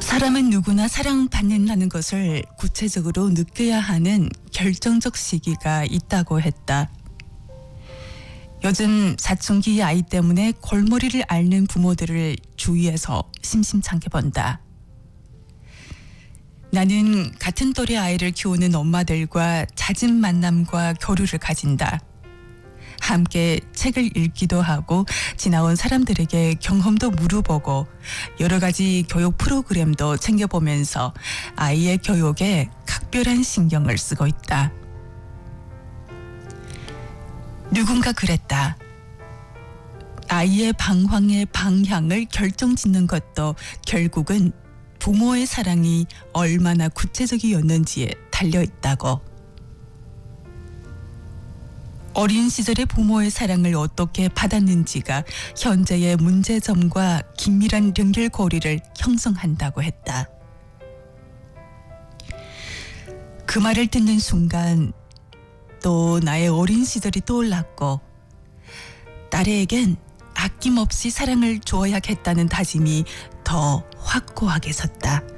사람은 누구나 사랑받는다는 것을 구체적으로 느껴야 하는 결정적 시기가 있다고 했다. 요즘 사춘기 아이 때문에 골머리를 앓는 부모들을 주위에서 심심찮게 본다. 나는 같은 또래 아이를 키우는 엄마들과 잦은 만남과 교류를 가진다. 함께 책을 읽기도 하고 지나온 사람들에게 경험도 물어보고 여러 가지 교육 프로그램도 챙겨보면서 아이의 교육에 각별한 신경을 쓰고 있다. 누군가 그랬다. 아이의 방황의 방향을 결정짓는 것도 결국은 부모의 사랑이 얼마나 구체적이었는지에 달려있다고. 어린 시절의 부모의 사랑을 어떻게 받았는지가 현재의 문제점과 긴밀한 연결고리를 형성한다고 했다. 그 말을 듣는 순간 또 나의 어린 시절이 떠올랐고 딸에겐 아낌없이 사랑을 주어야겠다는 다짐이 더 확고하게 섰다.